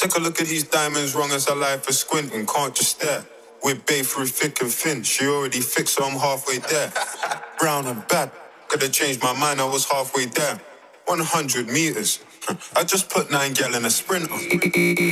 Take a look at these diamonds, wrong as a life for squinting, can't just stare. We're bae through thick and thin, she already fixed, so I'm halfway there. Brown and bad, could've changed my mind, I was halfway there. 100 meters, I just put 9 gal in a sprinter.